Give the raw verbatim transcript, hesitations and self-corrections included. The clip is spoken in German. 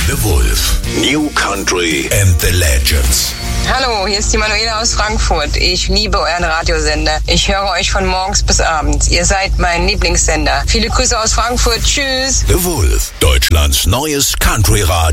The Wolf. New Country and the Legends. Hallo, hier ist die Manuela aus Frankfurt. Ich liebe euren Radiosender. Ich höre euch von morgens bis abends. Ihr seid mein Lieblingssender. Viele Grüße aus Frankfurt. Tschüss. The Wolf. Deutschlands neues Country-Radio.